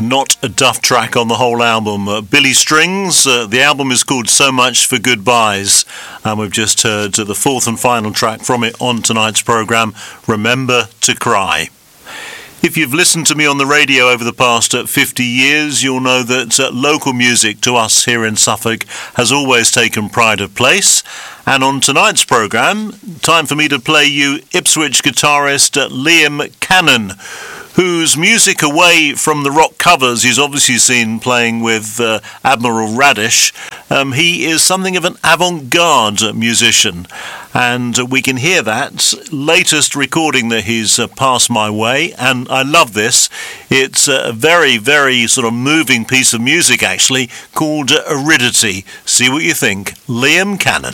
Not a duff track on the whole album. Billy Strings, the album is called So Much for Goodbyes, and we've just heard the fourth and final track from it on tonight's programme, Remember to Cry. If you've listened to me on the radio over the past 50 years, you'll know that local music to us here in Suffolk has always taken pride of place. And on tonight's programme, time for me to play you Ipswich guitarist Liam Cannon, whose music away from the rock covers he's obviously seen playing with Admiral Radish. He is something of an avant-garde musician, and we can hear that latest recording that he's passed my way, and I love this. It's a very, very sort of moving piece of music, actually, called Aridity. See what you think. Liam Cannon.